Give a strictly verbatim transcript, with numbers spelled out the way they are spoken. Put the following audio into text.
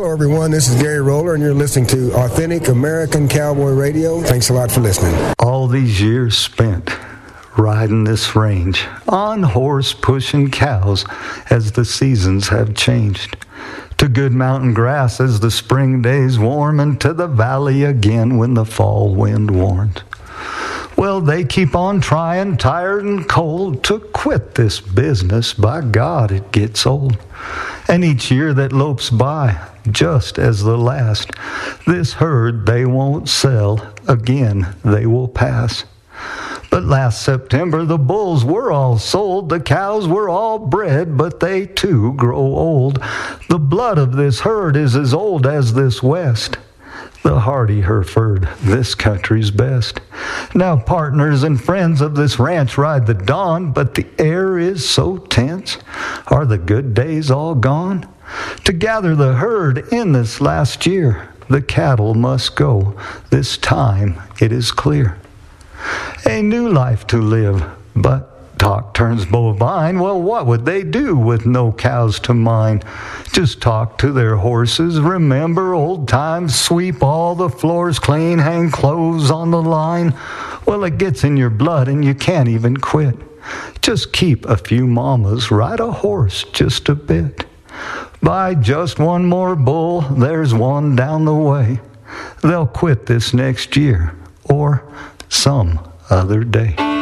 Hello, everyone. This is Gary Roller, and you're listening to Authentic American Cowboy Radio. Thanks a lot for listening. All these years spent riding this range, on horse pushing cows as the seasons have changed, to good mountain grass as the spring days warm, and to the valley again when the fall wind warns. Well, they keep on trying, tired and cold, to quit this business. By God, it gets old. And each year that lopes by, just as the last, this herd they won't sell, again they will pass. But last September the bulls were all sold, the cows were all bred, but they too grow old. The blood of this herd is as old as this West. The hardy Hereford, this country's best. Now partners and friends of this ranch ride the dawn, but the air is so tense. Are the good days all gone? To gather the herd in this last year, the cattle must go. This time it is clear. A new life to live, but talk turns bovine. Well, what would they do with no cows to mind? Just talk to their horses, remember old times, sweep all the floors clean, hang clothes on the line. Well, it gets in your blood and you can't even quit. Just keep a few mamas, ride a horse just a bit. Buy just one more bull, there's one down the way. They'll quit this next year, or some other day.